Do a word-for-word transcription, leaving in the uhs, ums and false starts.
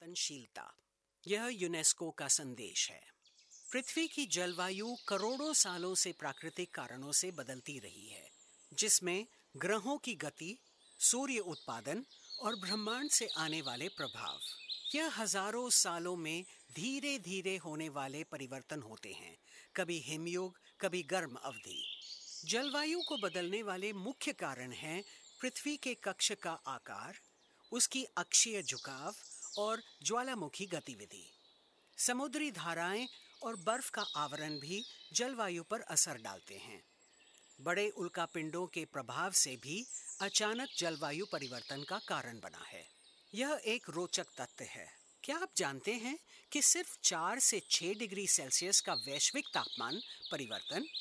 परिवर्तनशीलता, यह यूनेस्को का संदेश है। पृथ्वी की जलवायु करोड़ों सालों से प्राकृतिक कारणों से बदलती रही है, जिसमें ग्रहों की गति, सूर्य उत्पादन और ब्रह्मांड से आने वाले प्रभाव। यह हजारों सालों में धीरे धीरे होने वाले परिवर्तन होते हैं, कभी हिमयुग, कभी गर्म अवधि। जलवायु को बदलने वाले मुख्य कारण हैं पृथ्वी के कक्ष का आकार, उसकी अक्षीय झुकाव और ज्वालामुखी गतिविधि। समुद्री धाराएं और बर्फ का आवरण भी जलवायु पर असर डालते हैं। बड़े उल्कापिंडों के प्रभाव से भी अचानक जलवायु परिवर्तन का कारण बना है। यह एक रोचक तथ्य है। क्या आप जानते हैं कि सिर्फ चार से छह डिग्री सेल्सियस का वैश्विक तापमान परिवर्तन